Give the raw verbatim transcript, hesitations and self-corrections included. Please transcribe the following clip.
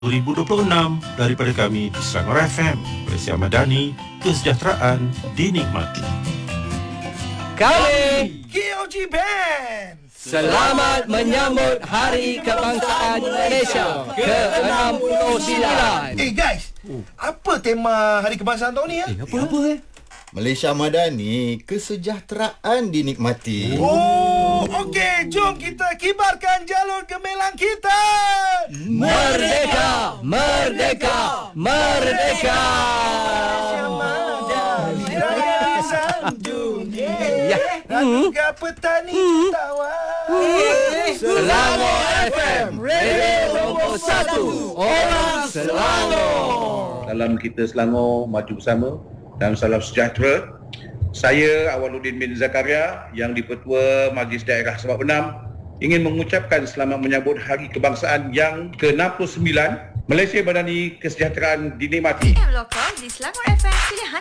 dua ribu dua puluh enam daripada kami di Selangor F M. Malaysia Madani, kesejahteraan dinikmati. Kami K O G Band selamat menyambut Hari Kebangsaan Malaysia ke enam puluh sembilan. Eh guys, apa tema Hari Kebangsaan tahun ni ya? Apa apa eh? Malaysia Madani, kesejahteraan dinikmati. Oh, okey, jom kita kibarkan jalur gemilang kita. Merdeka, merdeka, merdeka. Madani raya sanjung. Ya. Raga petani jutawan. Selangor F M, Radio Nombor satu, orang Selangor. Salam kita Selangor maju bersama dan salam sejahtera. Saya Awaluddin bin Zakaria yang di-Pertua Majlis Daerah Sabak enam ingin mengucapkan selamat menyambut Hari Kebangsaan yang ke enam puluh sembilan. Malaysia Madani, kesejahteraan dinikmati. Lokal di Selangor F M pilihan